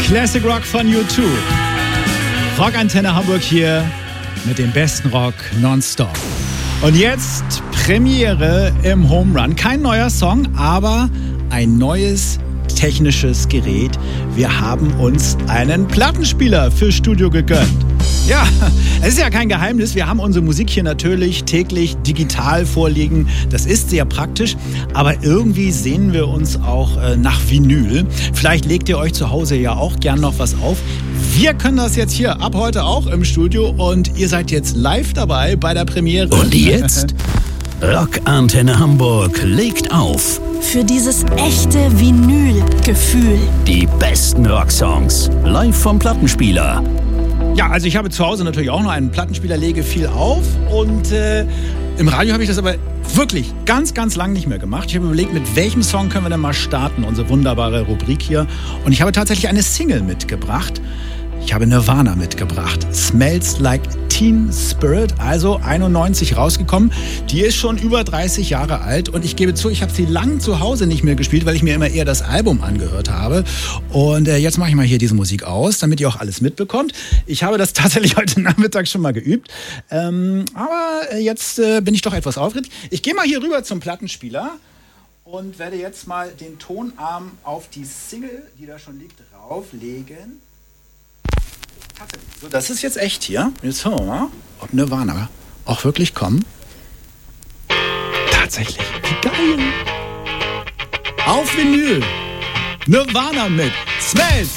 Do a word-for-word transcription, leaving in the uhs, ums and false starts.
Classic Rock von U zwei. Rockantenne Hamburg hier mit dem besten Rock nonstop. Und jetzt Premiere im Home Run. Kein neuer Song, aber ein neues technisches Gerät. Wir haben uns einen Plattenspieler für Studio gegönnt. Ja, es ist ja kein Geheimnis. Wir haben unsere Musik hier natürlich täglich digital vorliegen. Das ist sehr praktisch. Aber irgendwie sehnen wir uns auch äh, nach Vinyl. Vielleicht legt ihr euch zu Hause ja auch gern noch was auf. Wir können das jetzt hier ab heute auch im Studio. Und ihr seid jetzt live dabei bei der Premiere. Und jetzt? Rockantenne Hamburg legt auf. Für dieses echte Vinyl-Gefühl. Die besten Rocksongs live vom Plattenspieler. Ja, also ich habe zu Hause natürlich auch noch einen Plattenspieler, lege viel auf und äh, im Radio habe ich das aber wirklich ganz, ganz lang nicht mehr gemacht. Ich habe überlegt, mit welchem Song können wir denn mal starten, unsere wunderbare Rubrik hier. Und ich habe tatsächlich eine Single mitgebracht. Ich habe Nirvana mitgebracht. Smells Like Teen Spirit, also einundneunzig rausgekommen. Die ist schon über dreißig Jahre alt und ich gebe zu, ich habe sie lang zu Hause nicht mehr gespielt, weil ich mir immer eher das Album angehört habe. Und äh, jetzt mache ich mal hier diese Musik aus, damit ihr auch alles mitbekommt. Ich habe das tatsächlich heute Nachmittag schon mal geübt. Ähm, aber jetzt äh, bin ich doch etwas aufgeregt. Ich gehe mal hier rüber zum Plattenspieler und werde jetzt mal den Tonarm auf die Single, die da schon liegt, rauflegen. So, das ist jetzt echt hier. Jetzt hören wir mal, ob Nirvana auch wirklich kommen. Tatsächlich. Wie geil. Auf Vinyl. Nirvana mit Smells